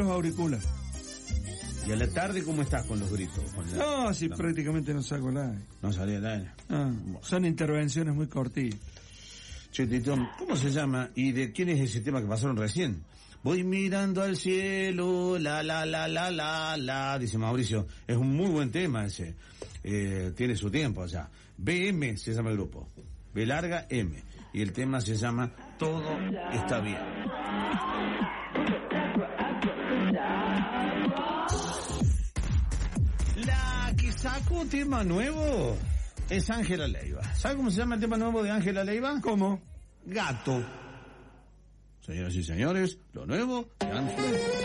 los auriculares. ¿Y a la tarde cómo estás con los gritos? No, si prácticamente no saco el aire. No salía el aire. Son intervenciones muy cortitas. Che, Tito, ¿cómo se llama? ¿Y de quién es ese tema que pasaron recién? Voy mirando al cielo, la, dice Mauricio. Es un muy buen tema ese. Tiene su tiempo allá. BM se llama el grupo. B larga M. Y el tema se llama Todo está bien. La que sacó tema nuevo es Ángela Leiva. ¿Sabe cómo se llama el tema nuevo de Ángela Leiva? ¿Cómo? Gato. Señoras y señores, lo nuevo de Ángela Leiva.